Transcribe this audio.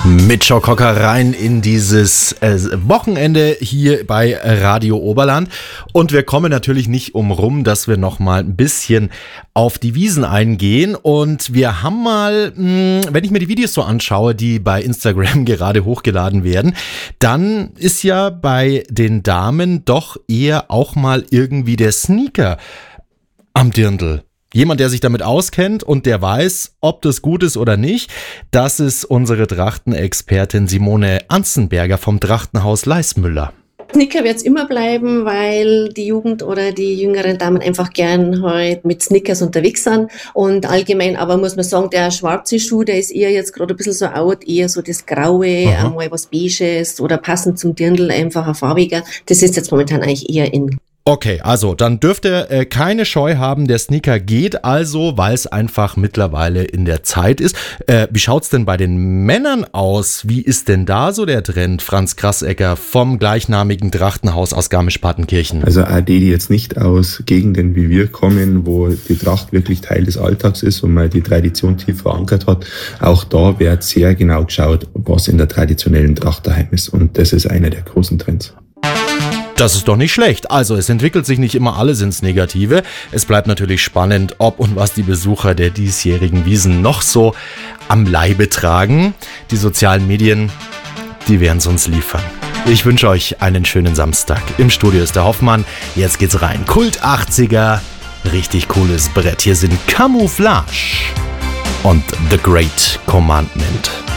Mit Joe Cocker rein in dieses Wochenende hier bei Radio Oberland. Und wir kommen natürlich nicht rum, dass wir noch mal ein bisschen auf die Wiesn eingehen. Und wir haben mal, wenn ich mir die Videos so anschaue, die bei Instagram gerade hochgeladen werden, dann ist ja bei den Damen doch eher auch mal irgendwie der Sneaker am Dirndl. Jemand, der sich damit auskennt und der weiß, ob das gut ist oder nicht, das ist unsere Trachtenexpertin Simone Anzenberger vom Trachtenhaus Leismüller. Sneaker wird es immer bleiben, weil die Jugend oder die jüngeren Damen einfach gern halt mit Sneakers unterwegs sind. Und allgemein aber muss man sagen, der schwarze Schuh, der ist eher jetzt gerade ein bisschen so out, eher so das Graue, einmal was Beiges oder passend zum Dirndl einfach ein farbiger. Das ist jetzt momentan eigentlich eher in. Okay, also dann dürft ihr keine Scheu haben, der Sneaker geht also, weil es einfach mittlerweile in der Zeit ist. Wie schaut's denn bei den Männern aus? Wie ist denn da so der Trend, Franz Krassecker vom gleichnamigen Trachtenhaus aus Garmisch-Partenkirchen? Also auch die jetzt nicht aus Gegenden wie wir kommen, wo die Tracht wirklich Teil des Alltags ist und man die Tradition tief verankert hat, auch da wird sehr genau geschaut, was in der traditionellen Tracht daheim ist. Und das ist einer der großen Trends. Das ist doch nicht schlecht. Also es entwickelt sich nicht immer alles ins Negative. Es bleibt natürlich spannend, ob und was die Besucher der diesjährigen Wiesn noch so am Leibe tragen. Die sozialen Medien, die werden es uns liefern. Ich wünsche euch einen schönen Samstag. Im Studio ist der Hoffmann. Jetzt geht's rein. Kult 80er. Richtig cooles Brett. Hier sind Camouflage und The Great Commandment.